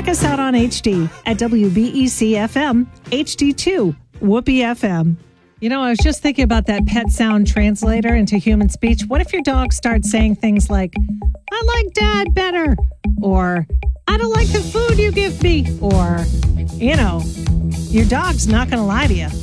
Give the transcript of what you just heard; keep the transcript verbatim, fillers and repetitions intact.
check us out on H D at W B E C F M, H D two, Whoopee F M. You know, I was just thinking about that pet sound translator into human speech. What if your dog starts saying things like, I like Dad better, or I don't like the food you give me, or, you know, your dog's not going to lie to you.